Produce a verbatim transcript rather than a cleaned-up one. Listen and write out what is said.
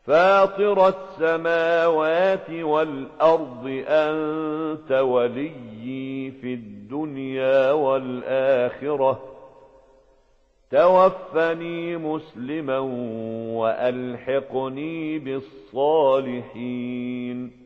فاطر السماوات والأرض أنت وليي في الدنيا والآخرة توفني مسلما وألحقني بالصالحين.